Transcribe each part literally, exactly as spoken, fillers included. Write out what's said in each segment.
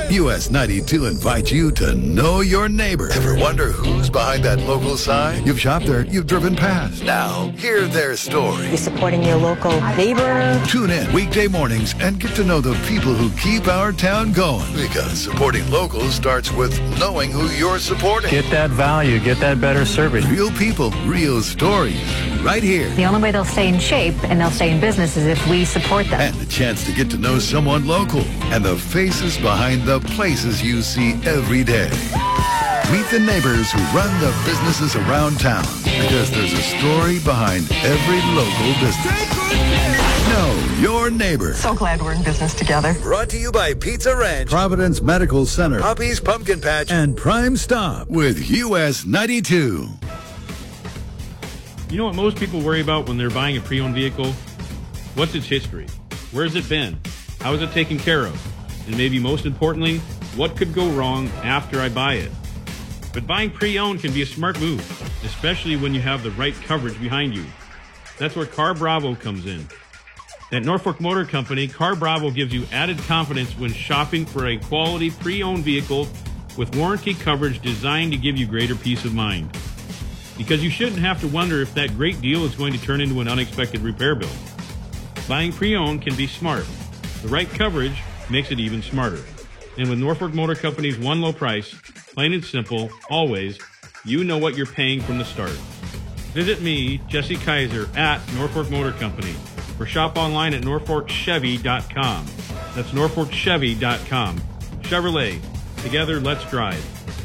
U S ninety-two invites you to know your neighbor. Ever wonder who's behind that local sign? You've shopped there, you've driven past. Now, hear their story. You're supporting your local neighbor. Tune in weekday mornings and get to know the people who keep our town going. Because supporting locals starts with knowing who you're supporting. Get that value, get that better service. Real people, real stories, right here. The only way they'll stay in shape and they'll stay in business is if we support them. And the chance to get to know someone local and the faces behind the places you see every day. Meet the neighbors who run the businesses around town, because there's a story behind every local business. Know your neighbor. So glad we're in business together. Brought to you by Pizza Ranch, Providence Medical Center, Poppy's Pumpkin Patch, and Prime Stop with U S ninety-two. You know what most people worry about when they're buying a pre-owned vehicle? What's its history? Where's it been? How is it taken care of? And maybe most importantly, what could go wrong after I buy it? But buying pre-owned can be a smart move, especially when you have the right coverage behind you. That's where Car Bravo comes in. At Norfolk Motor Company, Car Bravo gives you added confidence when shopping for a quality pre-owned vehicle with warranty coverage designed to give you greater peace of mind. Because you shouldn't have to wonder if that great deal is going to turn into an unexpected repair bill. Buying pre-owned can be smart. The right coverage makes it even smarter. And with Norfolk Motor Company's one low price, plain and simple, always, you know what you're paying from the start. Visit me, Jesse Kaiser, at Norfolk Motor Company, or shop online at norfolk chevy dot com. That's norfolk chevy dot com. Chevrolet. Together, let's drive.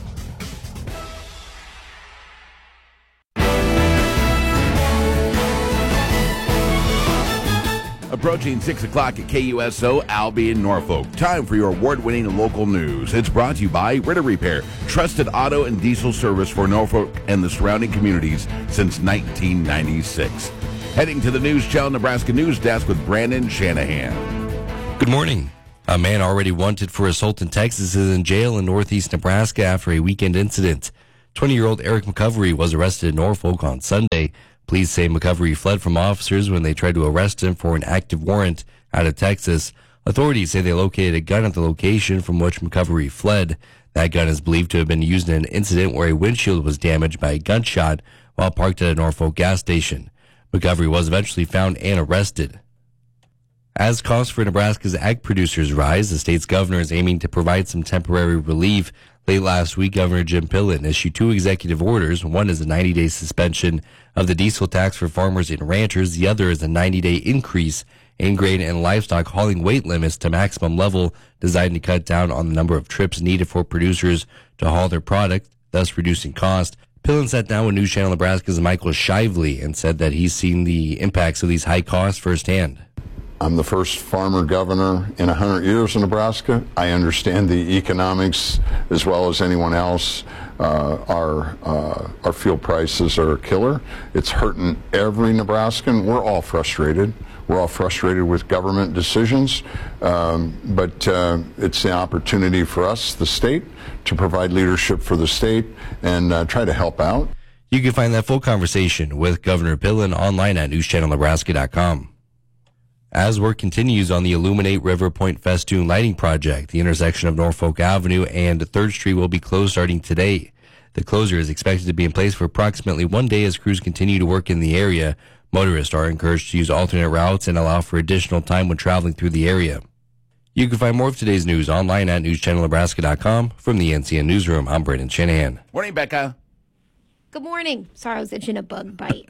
Approaching six o'clock at K U S O, Albion, Norfolk. Time for your award-winning local news. It's brought to you by Ritter Repair, trusted auto and diesel service for Norfolk and the surrounding communities since nineteen ninety-six. Heading to the News Channel Nebraska News Desk with Brandon Shanahan. Good morning. A man already wanted for assault in Texas is in jail in northeast Nebraska after a weekend incident. twenty-year-old Eric McCovery was arrested in Norfolk on Sunday. Police say McCovery fled from officers when they tried to arrest him for an active warrant out of Texas. Authorities say they located a gun at the location from which McCovery fled. That gun is believed to have been used in an incident where a windshield was damaged by a gunshot while parked at a Norfolk gas station. McCovery was eventually found and arrested. As costs for Nebraska's ag producers rise, the state's governor is aiming to provide some temporary relief. Late last week, Governor Jim Pillen issued two executive orders. One is a ninety-day suspension of the diesel tax for farmers and ranchers. The other is a ninety-day increase in grain and livestock hauling weight limits to maximum level, designed to cut down on the number of trips needed for producers to haul their product, thus reducing cost. Pillen sat down with News Channel Nebraska's Michael Shively and said that he's seen the impacts of these high costs firsthand. I'm the first farmer governor in one hundred years in Nebraska. I understand the economics as well as anyone else. Uh, our uh, our fuel prices are a killer. It's hurting every Nebraskan. We're all frustrated. We're all frustrated with government decisions, um, but uh, it's the opportunity for us, the state, to provide leadership for the state and uh, try to help out. You can find that full conversation with Governor Pillen online at news channel nebraska dot com. As work continues on the Illuminate River Point Festoon Lighting Project, the intersection of Norfolk Avenue and third Street will be closed starting today. The closure is expected to be in place for approximately one day as crews continue to work in the area. Motorists are encouraged to use alternate routes and allow for additional time when traveling through the area. You can find more of today's news online at news channel nebraska dot com. From the N C N Newsroom, I'm Brandon Shanahan. Morning, Becca. Good morning. Sorry, I was itching a bug bite.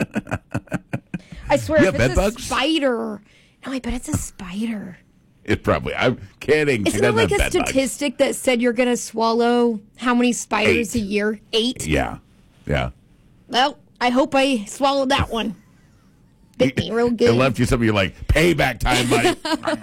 I swear, You if have it's bed a bugs? spider. No, I bet it's a spider. It probably, I'm kidding. Isn't there like a statistic that said you're going to swallow how many spiders Eight. a year? Eight? Yeah, yeah. Well, I hope I swallowed that one. Bit me real good. It left you something you're like, payback time, buddy.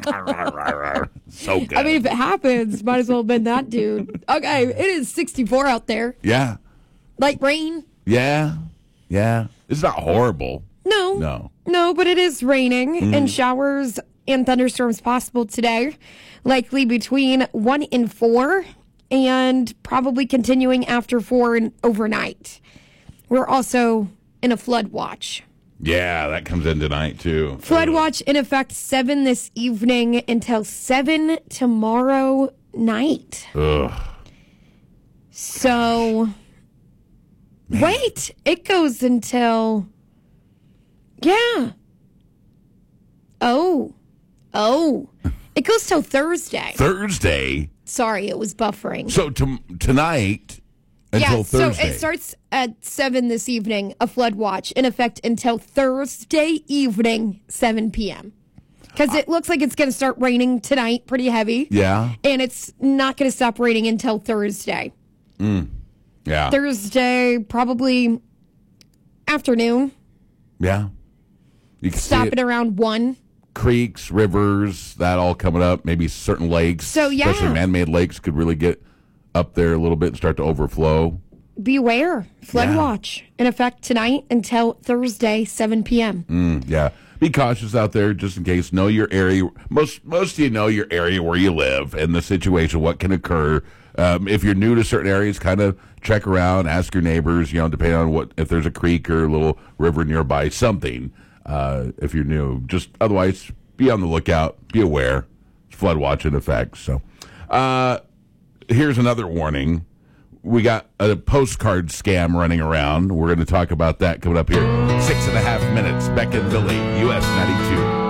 So good. I mean, if it happens, might as well have been that dude. Okay, it is sixty-four out there. Yeah. Light rain? Yeah. Yeah. It's not horrible. No. No. No, but it is raining Mm-hmm. and showers and thunderstorms possible today. Likely between one and four and probably continuing after four and overnight. We're also in a flood watch. Yeah, that comes in tonight, too. Flood watch in effect seven this evening until seven tomorrow night. Ugh. So, Man. wait, it goes until, yeah. Oh, oh, it goes till Thursday. Thursday? Sorry, it was buffering. So to, tonight until yeah, Thursday. So it starts at seven this evening, a flood watch, in effect until Thursday evening, seven p.m. Because it looks like it's going to start raining tonight, pretty heavy. Yeah. And it's not going to stop raining until Thursday. Mm. Yeah. Thursday, probably afternoon. Yeah. You can Stop see it. it around one. Creeks, rivers, that all coming up. Maybe certain lakes, So, yeah. especially man-made lakes, could really get up there a little bit and start to overflow. Beware. Flood Yeah. watch in effect tonight until Thursday, seven p.m. Mm, yeah. Be cautious out there just in case. Know your area. Most most of you know your area where you live and the situation, what can occur. Um, if you're new to certain areas, kind of check around, ask your neighbors, you know, depending on what, if there's a creek or a little river nearby, something, uh, if you're new. Just otherwise, be on the lookout, be aware. It's flood watch in effect. So, uh, here's another warning. We got a postcard scam running around. We're going to talk about that coming up here. Six and a half minutes. Beck and Billy, U S ninety-two.